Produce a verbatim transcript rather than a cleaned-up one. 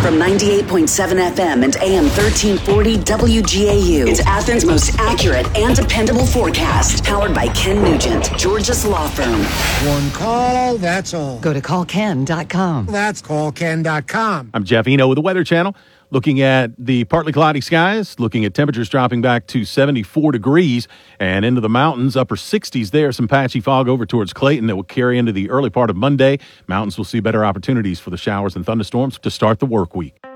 From ninety-eight point seven F M and A M thirteen forty W G A U. It's Athens' most accurate and dependable forecast. Powered by Ken Nugent, George's Law Firm. One call, that's all. Go to call ken dot com. That's call ken dot com. I'm Jeff Eno with the Weather Channel. Looking at the partly cloudy skies, looking at temperatures dropping back to seventy-four degrees and into the mountains, upper sixties there. Some patchy fog over towards Clayton that will carry into the early part of Monday. Mountains will see better opportunities for the showers and thunderstorms to start the work week.